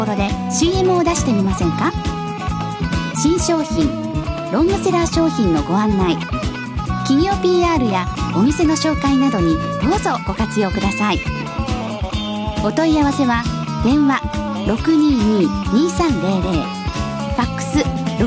ところで CM を出してみませんか？新商品、ロングセラー商品のご案内、企業 PR やお店の紹介などにどうぞご活用ください。お問い合わせは電話 622-2300、ファックス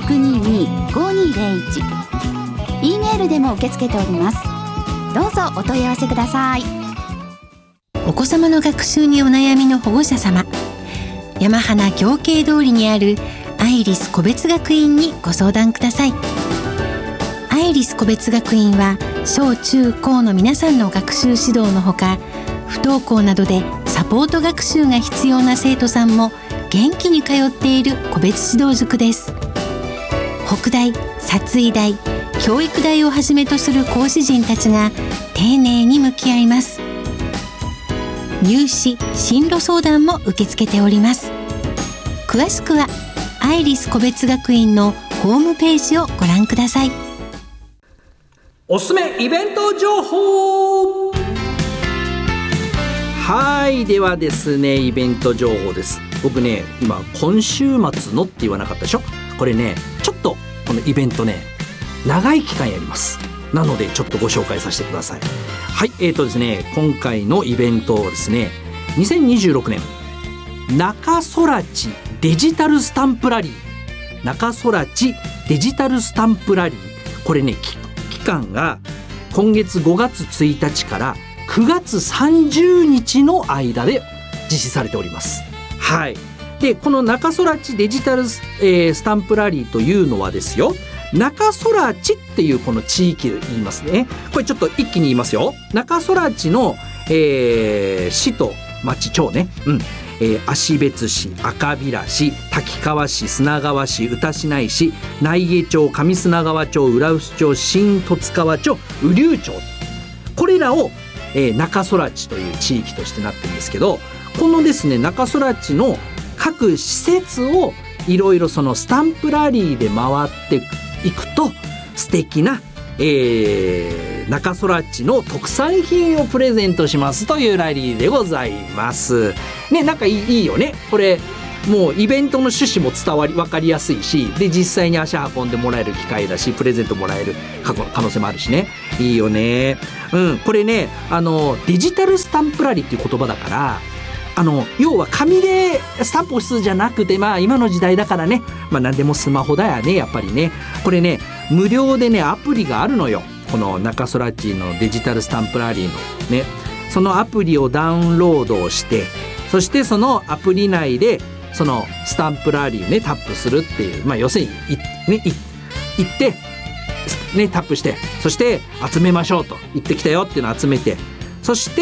622-5201、E メールでも受け付けております。どうぞお問い合わせください。 お子様の学習にお悩みの保護者様、山花行慶通りにあるアイリス個別学院にご相談ください。アイリス個別学院は小中高の皆さんの学習指導のほか、不登校などでサポート学習が必要な生徒さんも元気に通っている個別指導塾です。北大、殺医大、教育大をはじめとする講師陣たちが丁寧に向き合います。入試・進路相談も受け付けております。詳しくはアイリス個別学院のホームページをご覧ください。 おすすめイベント情報。はい、ではですね、イベント情報です。僕ね、今今週末のって言わなかったでしょ。これね、ちょっとこのイベントね、長い期間やります。なのでちょっとご紹介させてください。はい、ですね、今回のイベントをですね、2026年中空地デジタルスタンプラリー、中空地デジタルスタンプラリー、これね、期間が今月5月1日から9月30日の間で実施されております。はい。で、この中空地デジタルスタンプラリーというのはですよ、中空地っていうこの地域で言いますね。これちょっと一気に言いますよ。中空地の、市と町町ね、芦別市、赤平市、滝川市、砂川市、歌志内市、内江町、上砂川町、浦臼町、新十津川町、雨竜町、これらを、中空地という地域としてなってるんですけど、このですね、中空地の各施設をいろいろそのスタンプラリーで回っていくと素敵な、中空地の特産品をプレゼントしますというラリーでございますね。なんかいいよねこれ。もうイベントの趣旨も分かりやすいし、で実際に足運んでもらえる機会だし、プレゼントもらえる可能性もあるしね、いいよね。これね、デジタルスタンプラリーっていう言葉だから、要は紙でスタンプ押すじゃなくて、今の時代だからね、何でもスマホだよね、やっぱりね。これね、無料でねアプリがあるのよ、この中空地のデジタルスタンプラリーのね。そのアプリをダウンロードをして、そしてそのアプリ内でそのスタンプラリーねタップするっていう、要するに行ってねタップして、そして集めましょうと、行ってきたよっていうのを集めて、そして、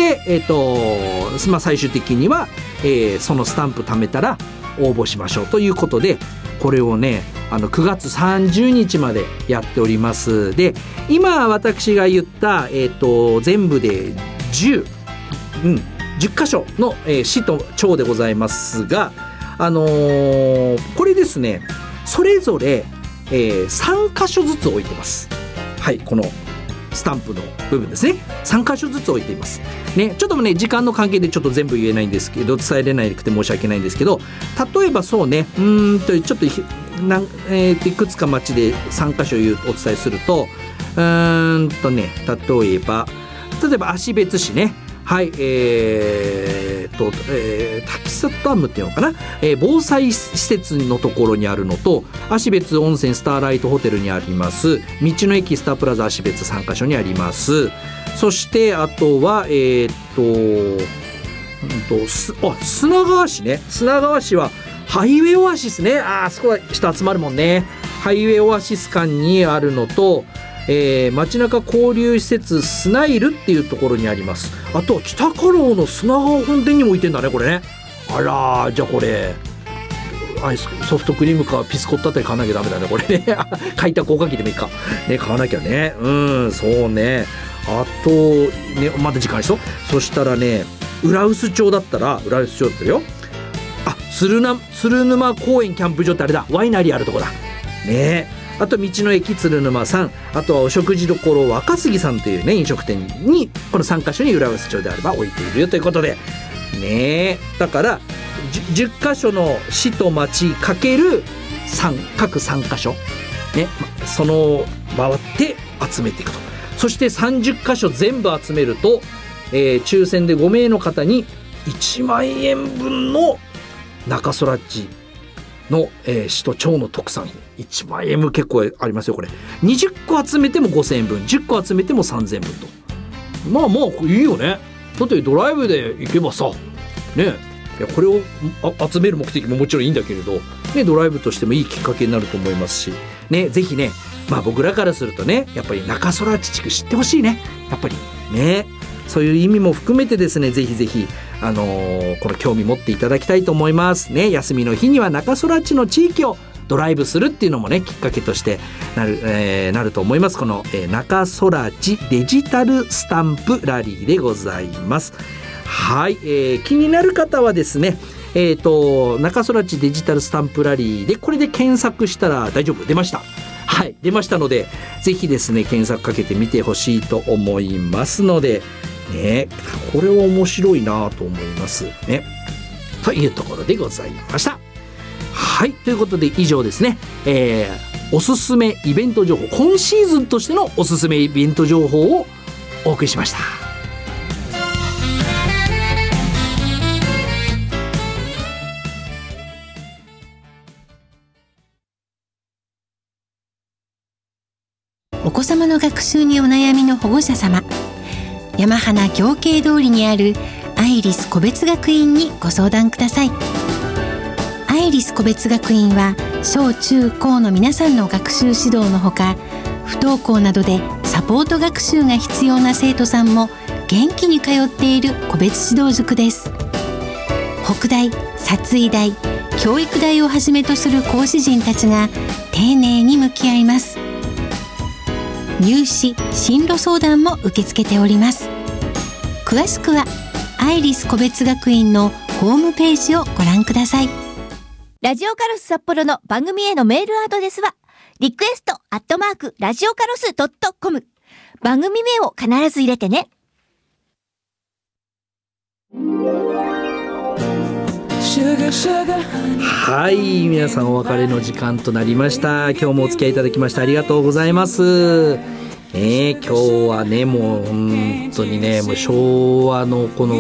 最終的には、そのスタンプ貯めたら応募しましょうということで、これをね9月30日までやっております。で、今私が言った、全部で10箇所の、市と町でございますが、これですね、それぞれ、3箇所ずつ置いてます。はい、このスタンプの部分ですね、3箇所ずつ置いていますね。ちょっとね時間の関係でちょっと全部言えないんですけど、伝えれなくて申し訳ないんですけど、例えばそうね、ちょっといくつか町で3箇所お伝えすると、例えば芦別市ね、はい、滝里ダムっていうのかな、防災施設のところにあるのと、芦別温泉スターライトホテルにあります道の駅スタープラザ芦別3カ所にあります。そしてあとは砂川市ね、砂川市はハイウェイオアシスね、あそこは人集まるもんね。ハイウェイオアシス館にあるのと、街中交流施設スナイルっていうところにあります。あとは北家老の砂川本店にも置いてんだね、これね。あら、じゃあこれアイスソフトクリームかビスコットあたり買わなきゃダメだね、これね買いた効果器でもいいかね、買わなきゃね。そうね。あとね、まだ時間ありそう。そしたらね、浦臼町だったよ。鶴沼公園キャンプ場ってあれだ、ワイナリーあるとこだね。あと道の駅鶴沼さん、あとはお食事処若杉さんというね飲食店に、この3カ所に浦臼町であれば置いているよということでね。だから 10箇所の市と町かける各3箇所、ね、その回って集めていくと。そして30箇所全部集めると、抽選で5名の方に1万円分の中空地の、市と町の特産品1万円分結構ありますよ。これ20個集めても5000円分、10個集めても3000円分と、まあいいよね。だってドライブで行けばさね、いやこれを集める目的ももちろんいいんだけれど、ね、ドライブとしてもいいきっかけになると思いますし、ね、ぜひね、僕らからするとね、やっぱり中空地地区知ってほしいね。やっぱりね、そういう意味も含めてですね、ぜひぜひこの興味持っていただきたいと思いますね。休みの日には中空地の地域をドライブするっていうのもね、きっかけとしてなると思います。この、中空地デジタルスタンプラリーでございます。はい、気になる方はですね、中空地デジタルスタンプラリーでこれで検索したら大丈夫、出ました。はい、出ましたので、ぜひですね検索かけてみてほしいと思いますのでね、これは面白いなと思いますね、というところでございました。はい、ということで以上ですね、おすすめイベント情報、今シーズンとしてのおすすめイベント情報をお送りしました。 お子様の学習にお悩みの保護者様、山花行慶通りにあるアイリス個別学院にご相談ください。アイリス個別学院は小中高の皆さんの学習指導のほか、不登校などでサポート学習が必要な生徒さんも元気に通っている個別指導塾です。北大、殺医大、教育大をはじめとする講師陣たちが丁寧に向き合います。入試・進路相談も受け付けております。詳しくはアイリス個別学院のホームページをご覧ください。 ラジオカロス札幌の番組へのメールアドレスはリクエスト@ラジオカロス.com、 番組名を必ず入れてね。 はい、皆さんお別れの時間となりました。今日もお付き合いいただきましてありがとうございます。今日はね、もう本当にね、もう昭和のこの